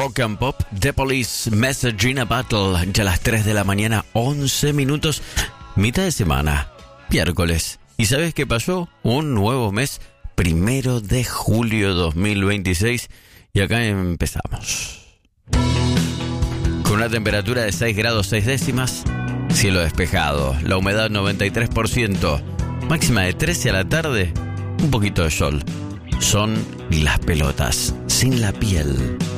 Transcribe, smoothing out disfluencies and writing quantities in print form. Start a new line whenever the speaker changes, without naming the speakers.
Rock and Pop, The Police, Message in a Battle, ya a las 3 de la mañana, 11 minutos, mitad de semana, miércoles. ¿Y sabes qué pasó? Un nuevo mes, 1 de julio 2026, y acá empezamos. Con una temperatura de 6 grados 6 décimas, cielo despejado, la humedad 93%, máxima de 13 a la tarde, un poquito de sol. Son las pelotas, sin la piel.